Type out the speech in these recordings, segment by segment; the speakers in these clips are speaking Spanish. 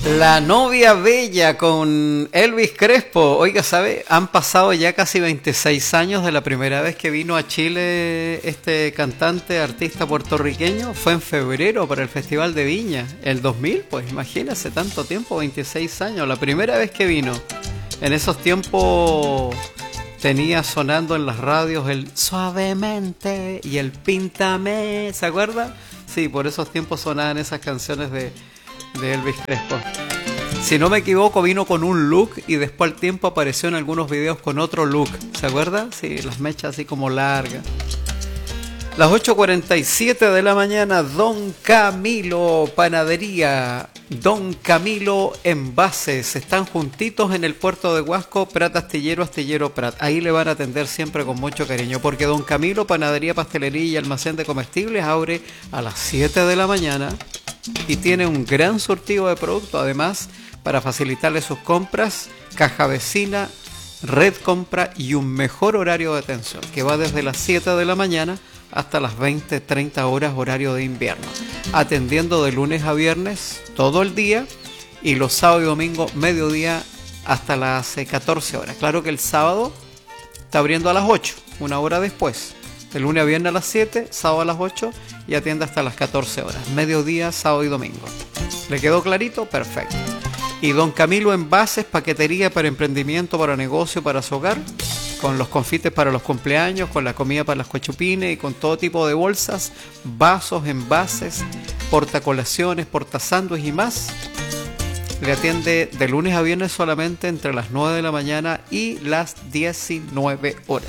La novia bella con Elvis Crespo. Oiga, ¿sabe? Han pasado ya casi 26 años de la primera vez que vino a Chile este cantante, artista puertorriqueño. Fue en febrero para el Festival de Viña, el 2000, pues imagínese, tanto tiempo, 26 años. La primera vez que vino. En esos tiempos tenía sonando en las radios el Suavemente y el Píntame, ¿se acuerda? Sí, por esos tiempos sonaban esas canciones de Elvis Crespo. Si no me equivoco, vino con un look y después al tiempo apareció en algunos videos con otro look. ¿Se acuerda? Sí, las mechas así como largas. Las 8:47 de la mañana, Don Camilo Panadería, Don Camilo Envases. Están juntitos en el puerto de Huasco, Prat Astillero, Astillero Prat. Ahí le van a atender siempre con mucho cariño, porque Don Camilo Panadería, Pastelería y Almacén de Comestibles abre a las 7 de la mañana y tiene un gran surtido de productos. Además, para facilitarle sus compras, caja vecina, red compra y un mejor horario de atención, que va desde las 7 de la mañana hasta las 20-30 horas horario de invierno, atendiendo de lunes a viernes todo el día y los sábados y domingos mediodía hasta las 14 horas. Claro que el sábado está abriendo a las 8, una hora después. De lunes a viernes a las 7, sábado a las 8 y atiende hasta las 14 horas. Mediodía, sábado y domingo. ¿Le quedó clarito? Perfecto. Y Don Camilo Envases, paquetería para emprendimiento, para negocio, para su hogar, con los confites para los cumpleaños, con la comida para las cochupines y con todo tipo de bolsas, vasos, envases, portacolaciones, portasándwiches y más. Le atiende de lunes a viernes solamente entre las 9 de la mañana y las 19 horas.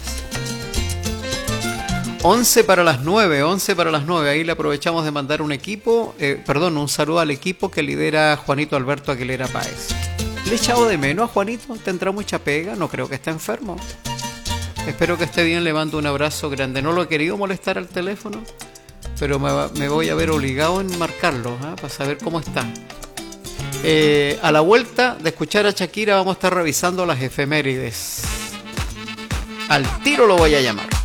11 para las 9, 11 para las 9. Ahí le aprovechamos de mandar un saludo al equipo que lidera Juanito Alberto Aguilera Páez. ¿Le he echado de menos a Juanito? ¿Tendrá mucha pega? No creo que esté enfermo. Espero que esté bien, le mando un abrazo grande. No lo he querido molestar al teléfono, pero me voy a ver obligado en marcarlo, para saber cómo está. A la vuelta de escuchar a Shakira vamos a estar revisando las efemérides. Al tiro lo voy a llamar.